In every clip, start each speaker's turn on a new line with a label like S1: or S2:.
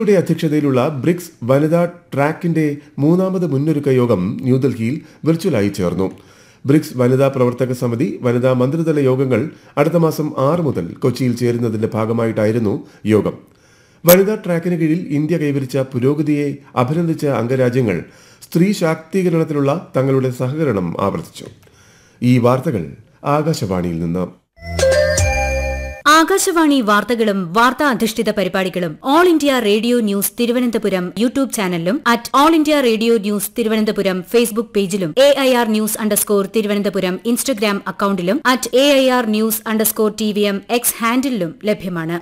S1: യുടെ അധ്യക്ഷതയിലുള്ള ബ്രിക്സ് വനിതാ ട്രാക്കിന്റെ മൂന്നാമത് മുന്നൊരുക്ക യോഗം ന്യൂഡൽഹിയിൽ വിർച്വലായി ചേർന്നു. ബ്രിക്സ് വനിതാ പ്രവർത്തക സമിതി വനിതാ മന്ത്രിതല യോഗങ്ങൾ അടുത്ത മാസം 6 മുതൽ കൊച്ചിയിൽ ചേരുന്നതിന്റെ ഭാഗമായിട്ടായിരുന്നു യോഗം. വനിതാ ട്രാക്കിന് കീഴിൽ ഇന്ത്യ കൈവരിച്ച പുരോഗതിയെ അഭിനന്ദിച്ച അംഗരാജ്യങ്ങൾ സ്ത്രീ ശാക്തീകരണത്തിലുള്ള തങ്ങളുടെ സഹകരണം ആവർത്തിച്ചു. ഈ വാർത്തകൾ ആകാശവാണിയിൽ നിന്ന്.
S2: ആകാശവാണി വാർത്തകളും വാർത്താ അധിഷ്ഠിത പരിപാടികളും all India radio news Thiruvananthapuram YouTube ചാനലിലും all India radio news Thiruvananthapuram Facebook പേജിലും AIR ന്യൂസ് _തിരുവനന്തപുരം ഇൻസ്റ്റഗ്രാം അക്കൌണ്ടിലും AIR ന്യൂസ് _TVM X ഹാൻഡിലും ലഭ്യമാണ്.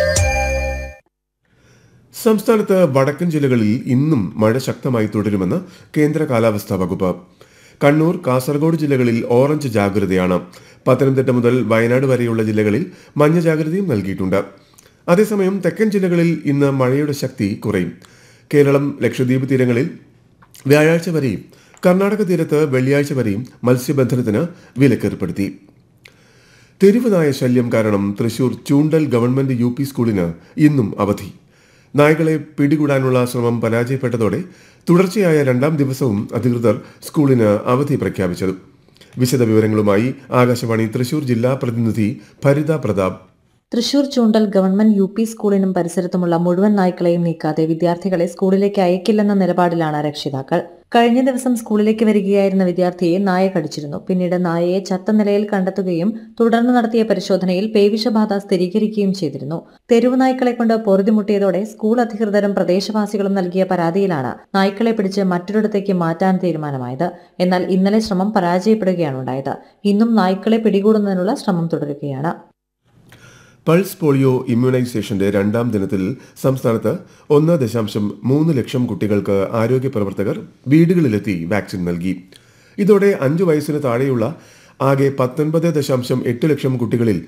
S1: സംസ്ഥാനത്ത് വടക്കൻ ജില്ലകളിൽ ഇന്നും മഴ ശക്തമായി തുടരുമെന്ന് കേന്ദ്ര കാലാവസ്ഥാ വകുപ്പ്. കണ്ണൂർ, കാസർഗോഡ് ജില്ലകളിൽ ഓറഞ്ച് ജാഗ്രതയാണ്. പത്തനംതിട്ട മുതൽ വയനാട് വരെയുള്ള ജില്ലകളിൽ മഞ്ഞ ജാഗ്രതയും നൽകിയിട്ടുണ്ട്. അതേസമയം തെക്കൻ ജില്ലകളിൽ ഇന്ന് മഴയുടെ ശക്തി കുറയും. കേരളം, ലക്ഷദ്വീപ് തീരങ്ങളിൽ വ്യാഴാഴ്ച വരെയും കർണാടക തീരത്ത് വെള്ളിയാഴ്ച വരെയും മത്സ്യബന്ധനത്തിന് വിലക്കേർപ്പെടുത്തി. തെരുവ് നായ ശല്യം കാരണം തൃശൂർ ചൂണ്ടൽ ഗവൺമെന്റ് UP സ്കൂളിന് ഇന്നും അവധി. നായ്ക്കളെ പിടികൂടാനുള്ള ശ്രമം പരാജയപ്പെട്ടതോടെ തുടർച്ചയായ 2ാം ദിവസവും അധികൃതർ സ്കൂളിന് അവധി പ്രഖ്യാപിച്ചത്. വിശദവിവരങ്ങളുമായി ആകാശവാണി തൃശൂർ ജില്ലാ പ്രതിനിധി ഭരിത പ്രതാപ്.
S3: തൃശൂർ ചൂണ്ടൽ ഗവൺമെന്റ് UP സ്കൂളിനും പരിസരത്തുമുള്ള മുഴുവൻ നായ്ക്കളെയും നീക്കാതെ വിദ്യാർത്ഥികളെ സ്കൂളിലേക്ക് അയക്കില്ലെന്ന നിലപാടിലാണ് രക്ഷിതാക്കൾ. കഴിഞ്ഞ ദിവസം സ്കൂളിലേക്ക് വരികയായിരുന്ന വിദ്യാർത്ഥിയെ നായ കടിച്ചിരുന്നു. പിന്നീട് നായയെ ചത്ത നിലയിൽ കണ്ടെത്തുകയും തുടർന്ന് നടത്തിയ പരിശോധനയിൽ പേവിഷബാധ സ്ഥിരീകരിക്കുകയും ചെയ്തിരുന്നു. തെരുവ് നായ്ക്കളെ കൊണ്ട് പൊറുതിമുട്ടിയതോടെ സ്കൂൾ അധികൃതരും പ്രദേശവാസികളും നൽകിയ പരാതിയിലാണ് നായ്ക്കളെ പിടിച്ച് മറ്റൊരിടത്തേക്ക് മാറ്റാൻ തീരുമാനമായത്. എന്നാൽ ഇന്നലെ ശ്രമം പരാജയപ്പെടുകയാണുണ്ടായത്. ഇന്നും നായ്ക്കളെ പിടികൂടുന്നതിനുള്ള ശ്രമം തുടരുകയാണ്.
S1: പൾസ് പോളിയോ ഇമ്മ്യൂണൈസേഷന്റെ 2ാം ദിനത്തിൽ സംസ്ഥാനത്ത് 1.3 ലക്ഷം കുട്ടികൾക്ക് ആരോഗ്യ പ്രവർത്തകർ വീടുകളിലെത്തി വാക്സിൻ നൽകി. ഇതോടെ 5 വയസ്സിന് താഴെയുള്ള ആകെ 19.8 ലക്ഷം കുട്ടികളിൽ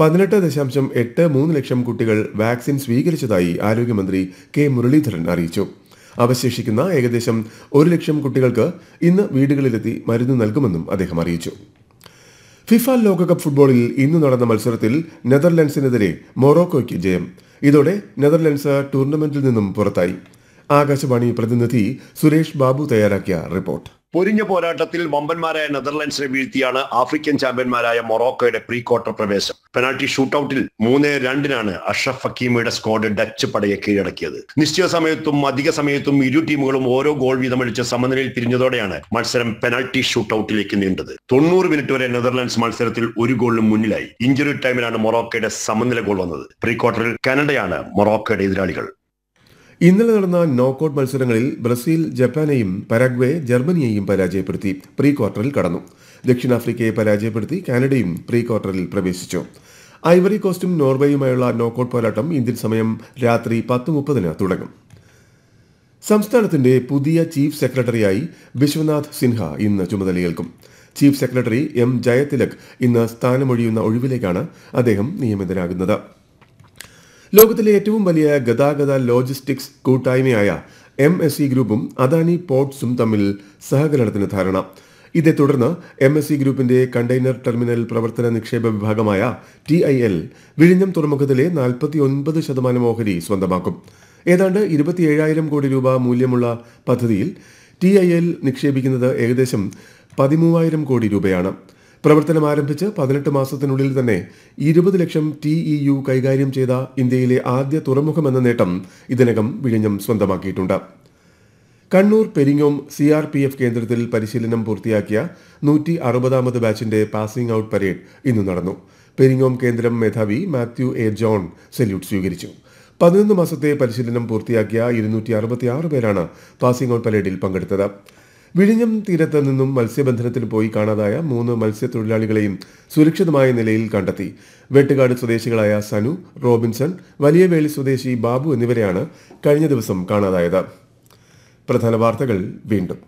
S1: 18.83 ലക്ഷം കുട്ടികൾ വാക്സിൻ സ്വീകരിച്ചതായി ആരോഗ്യമന്ത്രി കെ മുരളീധരൻ അറിയിച്ചു. അവശേഷിക്കുന്ന ഏകദേശം 1 ലക്ഷം കുട്ടികൾക്ക് ഇന്ന് വീടുകളിലെത്തി മരുന്ന് നൽകുമെന്നും അദ്ദേഹം അറിയിച്ചു. ഫിഫ ലോകകപ്പ് ഫുട്ബോളിൽ ഇന്ന് നടന്ന മത്സരത്തിൽ നെതർലൻഡ്സിനെതിരെ മൊറോക്കോയ്ക്ക് ജയം. ഇതോടെ നെതർലൻഡ്സ് ടൂർണമെന്റിൽ നിന്നും പുറത്തായി. ആകാശവാണി പ്രതിനിധി സുരേഷ് ബാബു തയ്യാറാക്കിയ റിപ്പോർട്ട്.
S4: പൊരിഞ്ഞ പോരാട്ടത്തിൽ വമ്പന്മാരായ നെതർലൻഡ്സിനെ വീഴ്ത്തിയാണ് ആഫ്രിക്കൻ ചാമ്പ്യന്മാരായ മൊറോക്കോയുടെ പ്രീ ക്വാർട്ടർ പ്രവേശം. പെനാൽറ്റി ഷൂട്ടൌട്ടിൽ 3-2 അഷ്റഫ് ഹക്കീമിയുടെ സ്ക്വാഡ് ഡച്ച് പടയെ കീഴടക്കിയത്. നിശ്ചയ സമയത്തും അധിക സമയത്തും ഇരു ടീമുകളും ഓരോ ഗോൾ വീതമടിച്ച് സമനിലയിൽ പിരിഞ്ഞതോടെയാണ് മത്സരം പെനാൽറ്റി ഷൂട്ടൌട്ടിലേക്ക് നീണ്ടത്. 90 മിനിറ്റ് വരെ നെതർലൻഡ്സ് മത്സരത്തിൽ 1 ഗോളിനും മുന്നിലായി. ഇഞ്ചുറി ടൈമിലാണ് മൊറോക്കോയുടെ സമനില ഗോൾ വന്നത്. പ്രീ ക്വാർട്ടറിൽ കാനഡയാണ് മൊറോക്കോയുടെ എതിരാളികൾ.
S1: ഇന്നലെ നടന്ന നോക്കൌട്ട് മത്സരങ്ങളിൽ ബ്രസീൽ ജപ്പാനെയും പരാഗ്വേ ജർമ്മനിയെയും പരാജയപ്പെടുത്തി പ്രീ ക്വാർട്ടറിൽ കടന്നു. ദക്ഷിണാഫ്രിക്കയെ പരാജയപ്പെടുത്തി കാനഡയും പ്രീ ക്വാർട്ടറിൽ പ്രവേശിച്ചു. ഐവറി കോസ്റ്റും നോർവേയുമായുള്ള നോക്കൌട്ട് പോരാട്ടം ഇന്ത്യൻ സമയം രാത്രി 10:30 തുടങ്ങും. സംസ്ഥാനത്തിന്റെ പുതിയ ചീഫ് സെക്രട്ടറിയായി വിശ്വനാഥ് സിൻഹ ഇന്ന് ചുമതലയേൽക്കും. ചീഫ് സെക്രട്ടറി M ജയതിലക് ഇന്ന് സ്ഥാനമൊഴിയുന്ന ഒഴിവിലേക്കാണ് അദ്ദേഹം നിയമിതനാകുന്നത്. ലോകത്തിലെ ഏറ്റവും വലിയ ഗതാഗത ലോജിസ്റ്റിക്സ് കൂട്ടായ്മയായ MSC ഗ്രൂപ്പും അദാനി പോർട്സും തമ്മിൽ സഹകരണത്തിന് ധാരണ. ഇതേ തുടർന്ന് MSC ഗ്രൂപ്പിന്റെ കണ്ടെയ്നർ ടെർമിനൽ പ്രവർത്തന നിക്ഷേപ വിഭാഗമായ TIL വിഴിഞ്ഞം തുറമുഖത്തിലെ 49% ഓഹരി സ്വന്തമാക്കും. ഏതാണ്ട് 27,000 കോടി രൂപ മൂല്യമുള്ള പദ്ധതിയിൽ TIL നിക്ഷേപിക്കുന്നത് ഏകദേശം 13,000 കോടി രൂപയാണ്. പ്രവർത്തനം ആരംഭിച്ച് 18 മാസത്തിനുള്ളിൽ തന്നെ 20 ലക്ഷം TEU കൈകാര്യം ചെയ്ത ഇന്ത്യയിലെ ആദ്യ തുറമുഖമെന്ന നേട്ടം ഇതിനകം വിഴിഞ്ഞം സ്വന്തമാക്കിയിട്ടുണ്ട്. കണ്ണൂർ പെരിങ്ങോം CRPF കേന്ദ്രത്തിൽ പരിശീലനം പൂർത്തിയാക്കിയ 160ാമത് ബാച്ചിന്റെ പാസിംഗ് ഔട്ട് പരേഡ് ഇന്ന് നടന്നു. പെരിങ്ങോം കേന്ദ്രം മേധാവി മാത്യു A. ജോൺ സല്യൂട്ട് സ്വീകരിച്ചു. 11 മാസത്തെ പരിശീലനം പൂർത്തിയാക്കിയ 266 പേരാണ് പാസിംഗ് ഔട്ട് പരേഡിൽ പങ്കെടുത്തത്. വിഴിഞ്ഞം തീരത്ത് നിന്നും മത്സ്യബന്ധനത്തിന് പോയി കാണാതായ 3 മത്സ്യത്തൊഴിലാളികളെയും സുരക്ഷിതമായ നിലയിൽ കണ്ടെത്തി. വെട്ടുകാട് സ്വദേശികളായ സനു, റോബിൻസൺ, വലിയവേളി സ്വദേശി ബാബു എന്നിവരെയാണ് കഴിഞ്ഞ ദിവസം കാണാതായത്. പ്രധാന വാർത്തകൾ വീണ്ടും.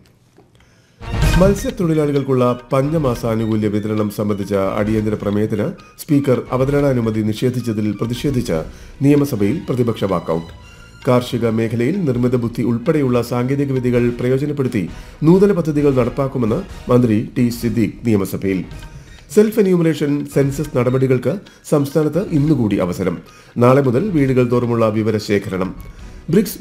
S1: മത്സ്യത്തൊഴിലാളികൾക്കുള്ള പഞ്ഞമാസാനുകൂല്യ വിതരണം സംബന്ധിച്ച അടിയന്തര പ്രമേയത്തിന് സ്പീക്കർ അവതരണാനുമതി നിഷേധിച്ചതിൽ പ്രതിഷേധിച്ച് നിയമസഭയിൽ പ്രതിപക്ഷ വാക്കൌട്ട്. കാർഷിക മേഖലയിൽ നിർമ്മിത ബുദ്ധി ഉൾപ്പെടെയുള്ള സാങ്കേതിക വിദ്യകൾ പ്രയോജനപ്പെടുത്തി നൂതന പദ്ധതികൾ നടപ്പാക്കുമെന്ന് മന്ത്രി T. സിദ്ദീഖ് നിയമസഭയിൽ. സെൽഫ് എന്യൂമറേഷൻ സെൻസസ് നടപടികൾക്ക് സംസ്ഥാനത്ത് ഇന്നുകൂടി അവസരം. നാളെ മുതൽ വീടുകൾ തോറുമുള്ള വിവരശേഖരണം. ബ്രിക്സ്